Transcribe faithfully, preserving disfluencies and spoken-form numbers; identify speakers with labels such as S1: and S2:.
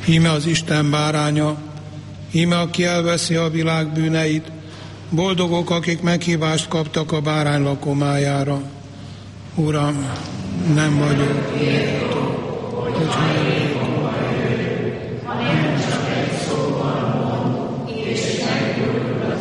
S1: Íme az Isten báránya, íme aki elveszi a világ bűneit, boldogok, akik meghívást kaptak a bárány lakomájára. Uram, nem vagyok méltó, hogy